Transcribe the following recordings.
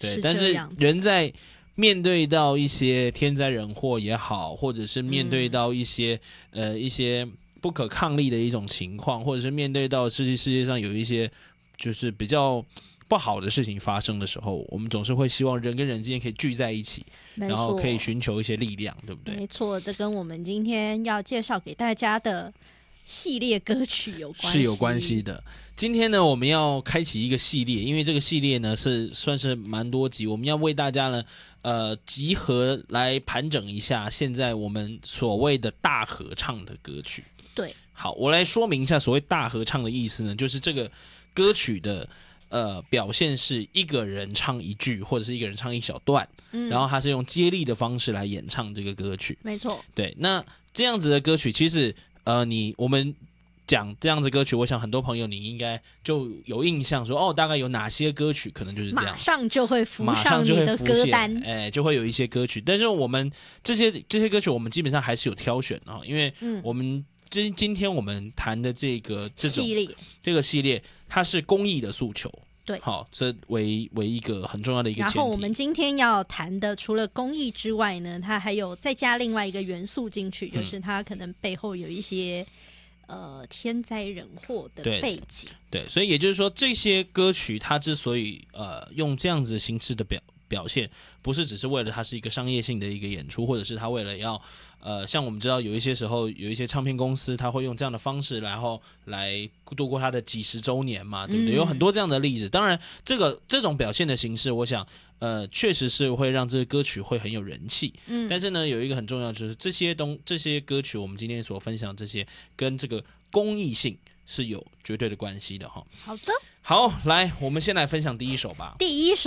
对，但是人在面对到一些天灾人祸也好，或者是面对到一些不可抗力的一种情况，或者是面对到世界上有一些就是比较不好的事情发生的时候，我们总是会希望人跟人之间可以聚在一起，然后可以寻求一些力量，对不对？ 没错，这跟我们今天要介绍给大家的系列歌曲有关系， 是有关系的。今天呢，我们要开启一个系列，因为这个系列呢算是蛮多集，我们要为大家呢集合来盘整一下现在我们所谓的大合唱的歌曲。 对， 好，我来说明一下所谓大合唱的意思呢，就是这个歌曲的表现是一个人唱一句，或者是一个人唱一小段，然后他是用接力的方式来演唱这个歌曲。 没错， 对，那这样子的歌曲，其实我们讲这样子歌曲，我想很多朋友你应该就有印象说，大概有哪些歌曲可能就是这样， 马上就会浮上你的歌单， 就会有一些歌曲。但是我们这些歌曲，我们基本上还是有挑选啊，因为我们今天我们谈的这个系列，它是公益的诉求。 对， 好，这为一个很重要的一个前提。 然后我们今天要谈的，除了公益之外呢，它还有再加另外一个元素进去，就是它可能背后有一些天灾人祸的背景。 对，所以也就是说，这些歌曲它之所以用这样子形式的表现，不是只是为了它是一个商业性的一个演出，或者是它为了要像我们知道有一些时候有一些唱片公司，它会用这样的方式，然后来度过它的几十周年嘛，对不对？有很多这样的例子。当然，这种表现的形式，我想确实是会让这个歌曲会很有人气。但是呢，有一个很重要就是这些歌曲，我们今天所分享这些跟这个公益性是有绝对的关系的哈。 好的。 好，来，我们先来分享第一首吧。 第一首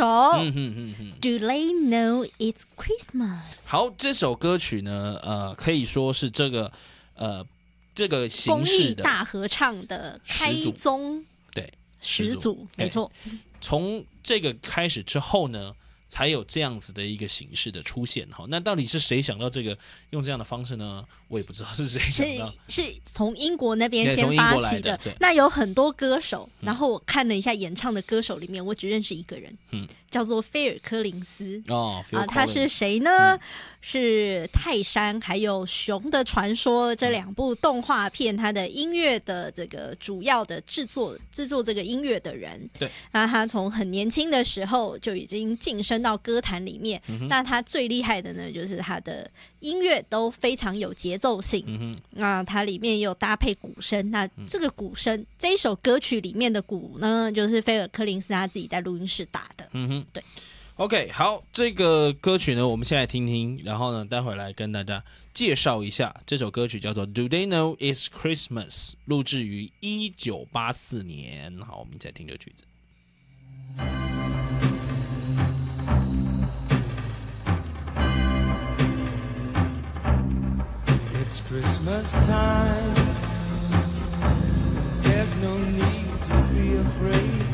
，Do They Know It's Christmas？ 好，这首歌曲呢，可以说是这个形式的公益大合唱的开宗， 对， 始祖，没错。 从这个开始之后呢，才有这样子的一个形式的出现。好，那到底是谁想到用这样的方式呢？我也不知道是谁想到， 是从英国那边先发起的。那有很多歌手，然后我看了一下演唱的歌手里面，我只认识一个人，叫做菲尔柯林斯。他是谁呢？是泰山还有熊的传说这两部动画片，他的音乐的这个主要的制作这个音乐的人。 对， 那他从很年轻的时候就已经晋升到歌坛里面。那他最厉害的呢，就是他的音乐都非常有节奏性。那它里面也有搭配鼓声。那这个鼓声，这一首歌曲里面的鼓呢，就是菲尔柯林斯他自己在录音室打的。对。 OK， 好，这个歌曲呢，我们先来听听，然后呢，待会来跟大家介绍一下这首歌曲，叫做 Do They Know It's Christmas， 录制于1984年。好，我们再听这个曲子。 It's Christmas time. There's no need to be afraid.